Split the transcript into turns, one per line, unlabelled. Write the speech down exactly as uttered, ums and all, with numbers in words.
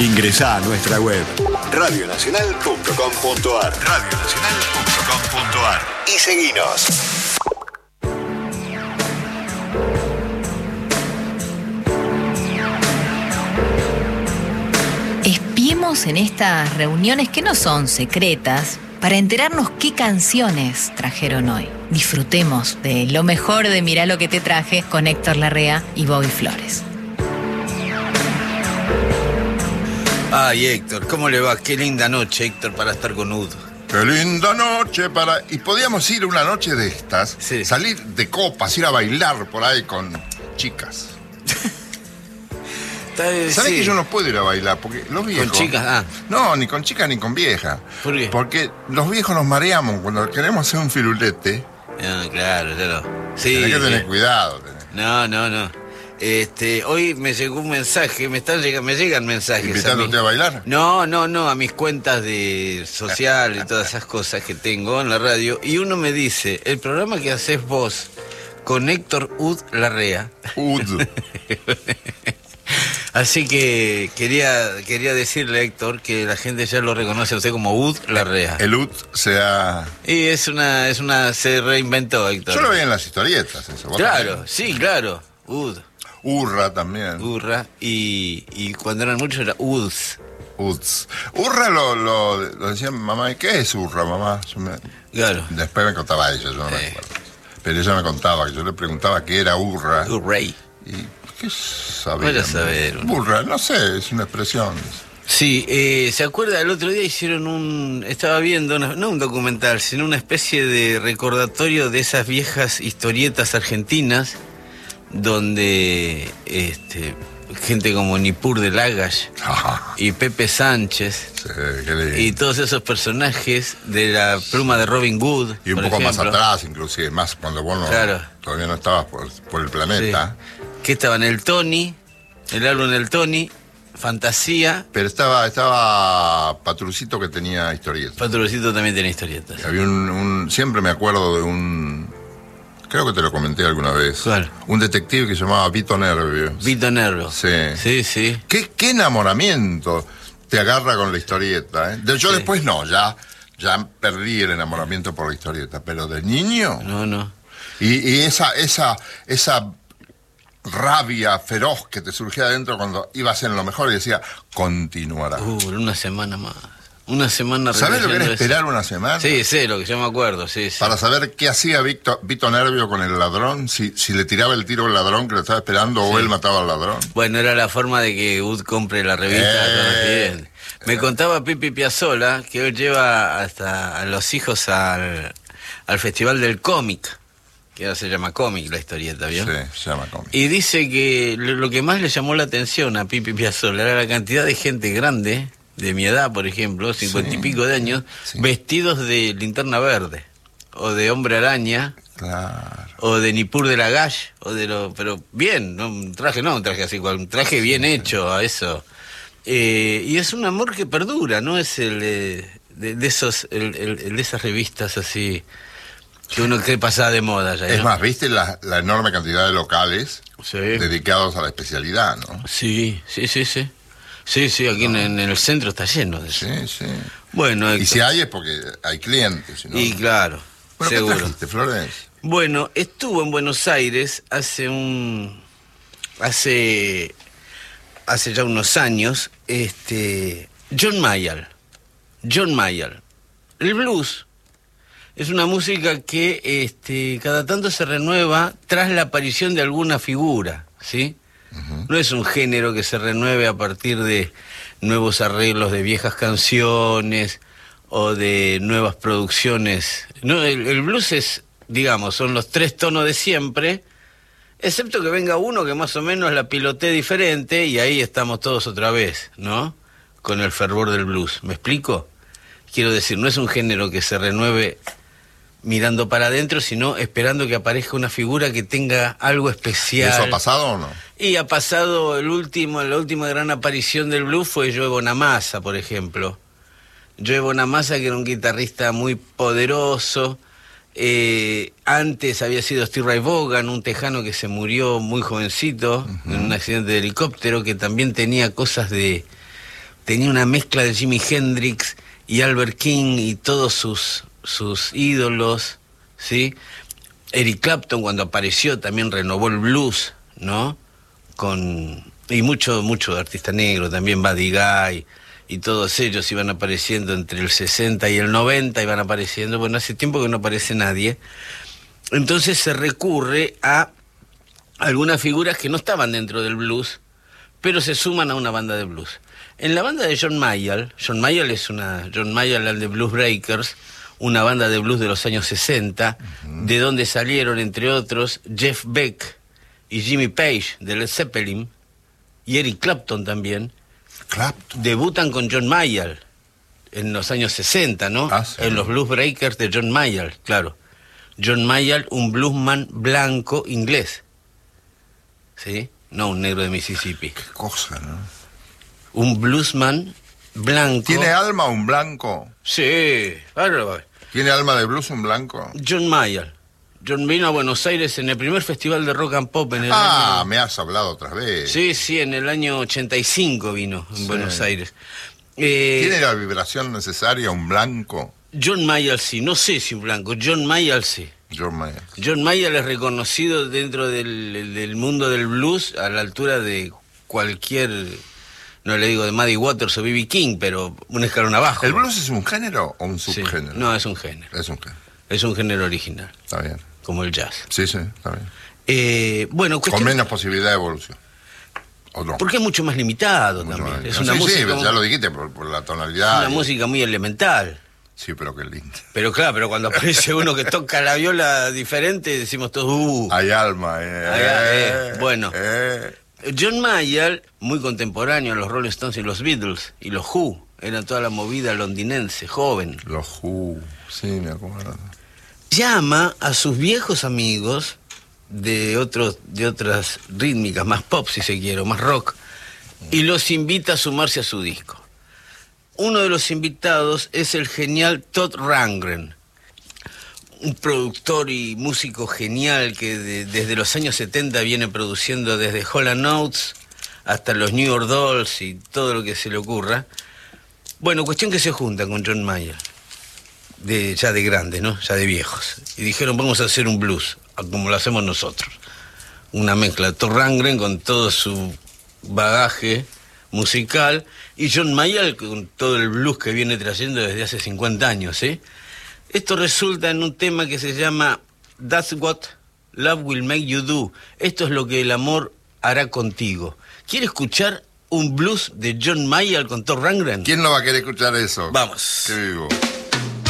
Ingresá a nuestra web radio nacional punto com punto ar radio nacional punto com punto ar y seguinos.
Espiemos en estas reuniones que no son secretas para enterarnos qué canciones trajeron hoy. Disfrutemos de lo mejor de Mirá lo que te traje con Héctor Larrea y Bobby Flores.
Ay, Héctor, ¿cómo le va? Qué linda noche, Héctor, para estar con Ud.
Qué linda noche para... Y podíamos ir una noche de estas,
sí.
Salir de copas, ir a bailar por ahí con chicas. ¿Sabés
sí.
que yo no puedo ir a bailar? Porque los viejos...
¿Con chicas? Ah.
No, ni con chicas ni con viejas.
¿Por qué?
Porque los viejos nos mareamos cuando queremos hacer un firulete.
Ah, claro, claro. Sí,
Tenés que tener
sí.
cuidado. Tenés.
No, no, no. Este, hoy me llegó un mensaje, me están llegando, me llegan mensajes.
¿Invitándote a, a bailar?
No, no, no, a mis cuentas de social y todas esas cosas que tengo en la radio. Y uno me dice, el programa que haces vos con Héctor Ud Larrea.
Ud.
Así que quería quería decirle, Héctor, que la gente ya lo reconoce a usted como Ud Larrea.
El Ud se ha...
Y es una, es una, se reinventó, Héctor.
Yo lo veía en las historietas, eso.
Claro,
también.
sí, claro. Ud.
Urra también.
Urra. Y, y cuando eran muchos era Uds.
Uds. Urra lo, lo, lo decía mamá. ¿Qué es Urra, mamá? Yo me...
Claro.
Después me contaba ella, yo no
Sí.
me acuerdo. Pero ella me contaba, que yo le preguntaba qué era Urra.
Urrey.
Y ¿qué sabía?
Vaya a saber.
Urra, no sé, es una expresión.
Sí, eh, ¿se acuerda? El otro día hicieron un... Estaba viendo, una- no un documental, sino una especie de recordatorio de esas viejas historietas argentinas donde este, gente como Nippur de Lagash y Pepe Sánchez
Sí, qué lindo.
y todos esos personajes de la pluma de Robin Hood,
Y un
por
poco más
ejemplo.
atrás, inclusive, más cuando vos no,
Claro.
todavía no estabas por, por el planeta.
Sí. Que estaban el Tony, el álbum El Tony, Fantasía.
Pero estaba, estaba Patrucito que tenía historietas.
Patrocito también tiene historietas.
Había un, un- siempre me acuerdo de un... Creo que te lo comenté alguna vez.
¿Cuál?
Un detective que se llamaba Vito Nervio.
Vito Nervo.
Sí.
Sí, sí.
¿Qué, qué enamoramiento te agarra con la historieta, ¿eh? De- Yo
Sí.
después no, ya, ya perdí el enamoramiento por la historieta, pero de niño...
No, no.
Y, y esa, esa, esa rabia feroz que te surgía adentro cuando ibas en lo mejor y decía, continuará.
Uh, una semana más. Una semana
¿Sabes lo que era
releyendo eso.
esperar una semana?
Sí, sé lo que yo me acuerdo, sí, sí.
Para saber qué hacía Vito, Vito Nervio con el ladrón, si, si le tiraba el tiro al ladrón que lo estaba esperando o él mataba al ladrón.
Bueno, era la forma de que Ud compre la revista.
Eh,
Bien. Me contaba Pipi Piazzolla que él lleva hasta a los hijos al, al Festival del Cómic, que ahora se llama Cómic la historieta, ¿vio?
Sí, se llama cómic.
Y dice que lo lo que más le llamó la atención a Pipi Piazzolla era la cantidad de gente grande, de mi edad, por ejemplo, cincuenta
Sí.
y pico de años,
Sí.
vestidos de Linterna Verde, o de Hombre Araña,
Claro.
o de Nippur de Lagash, o de lo, pero bien, no un traje, no un traje así, cual- un traje bien hecho a eso. Eh, y es un amor que perdura, no es el eh, de, de esos, el, el- el de esas revistas así que uno cree pasada de moda ya.
Es
¿no?
más, ¿viste la, la enorme cantidad de locales
Sí.
dedicados a la especialidad, no?
Sí, sí, sí, sí. Sí, sí, aquí en, en el centro está lleno de eso.
Sí, sí.
Bueno,
Y
Héctor,
si hay es porque hay clientes, si no...
y claro,
Bueno, ¿qué
seguro.
trajiste, Florencia?
Bueno, estuvo en Buenos Aires hace un hace hace ya unos años, este John Mayall. John Mayall. El blues es una música que este cada tanto se renueva tras la aparición de alguna figura, ¿sí? No es un género que se renueve a partir de nuevos arreglos de viejas canciones o de nuevas producciones. No, el, el blues es, digamos, son los tres tonos de siempre, excepto que venga uno que más o menos la pilotee diferente y ahí estamos todos otra vez, ¿no? Con el fervor del blues. ¿Me explico? Quiero decir, no es un género que se renueve mirando para adentro, sino esperando que aparezca una figura que tenga algo especial.
¿Eso ha pasado o no?
Y ha pasado el último, la última gran aparición del blues fue Joe Bonamassa, por ejemplo. Joe Bonamassa, que era un guitarrista muy poderoso. Eh, antes había sido Steve Ray Vaughan, un tejano que se murió muy jovencito uh-huh. en un accidente de helicóptero, que también tenía cosas de tenía una mezcla de Jimi Hendrix y Albert King y todos sus, sus ídolos, ¿sí? Eric Clapton, cuando apareció, también renovó el blues, ¿no? Con, y mucho, mucho artista negro, también Buddy Guy, y todos ellos iban apareciendo entre el sesenta y el noventa, iban apareciendo, bueno, hace tiempo que no aparece nadie. Entonces se recurre a algunas figuras que no estaban dentro del blues, pero se suman a una banda de blues. En la banda de John Mayall, John Mayall es una, John Mayall and the Blues Breakers, una banda de blues de los años sesenta, uh-huh. de donde salieron, entre otros, Jeff Beck y Jimmy Page, de Led Zeppelin, y Eric Clapton también.
Clapton.
Debutan con John Mayall en los años sesenta, ¿no?
Ah, sí.
En los Blues Breakers de John Mayall, claro. John Mayall, un bluesman blanco inglés, ¿sí? No un negro de Mississippi.
Qué cosa, ¿no?
Un bluesman blanco.
¿Tiene alma un blanco?
Sí, claro.
¿Tiene alma de blues un blanco?
John Mayall. John vino a Buenos Aires en el primer festival de rock and pop en el
Ah,
año...
me has hablado otra vez.
Sí, sí, en el año ochenta y cinco vino en
Sí.
Buenos Aires. Eh,
¿Tiene la vibración necesaria un blanco?
John Mayall sí, no sé si un blanco, John Mayall sí.
John Mayall.
John Mayall es reconocido dentro del, del mundo del blues a la altura de cualquier, no le digo de Muddy Waters o B B King, pero un escalón abajo.
¿El blues es un género o un
Sí.
subgénero?
No, es un género.
Es un género.
Es un género original,
Está bien.
como el jazz.
Sí, sí, está bien.
Eh, bueno,
Con
cuestión...
menos posibilidad de evolución. ¿O no?
Porque es mucho más limitado
Mucho
también.
más.
Es
Sí,
una
sí,
música,
ya
muy-
lo dijiste por, por la
es
tonalidad.
una
y-
música muy elemental.
Sí, pero qué lindo.
Pero claro, pero cuando aparece uno que toca la viola diferente, decimos todos, uh.
Hay alma, eh.
Hay a- eh, bueno.
eh.
John Mayall, muy contemporáneo a los Rolling Stones y los Beatles y los Who, era toda la movida londinense, joven.
Los Who, sí, me acuerdo.
Llama a sus viejos amigos de otros, de otras rítmicas, más pop si se quiere, o más rock, y los invita a sumarse a su disco. Uno de los invitados es el genial Todd Rundgren, un productor y músico genial que de- desde los años setenta viene produciendo desde Hall and Oates hasta los New York Dolls y todo lo que se le ocurra. Bueno, cuestión que se junta con John Mayall, de, ya de grandes, ¿no? Ya de viejos. Y dijeron, vamos a hacer un blues, como lo hacemos nosotros. Una mezcla de Todd Rundgren con todo su bagaje musical y John Mayall con todo el blues que viene trayendo desde hace cincuenta años, ¿eh? Esto resulta en un tema que se llama That's What Love Will Make You Do. Esto es lo que el amor hará contigo. ¿Quiere escuchar un blues de John Mayall con Todd Rundgren?
¿Quién no va a querer escuchar eso?
Vamos.
Qué vivo.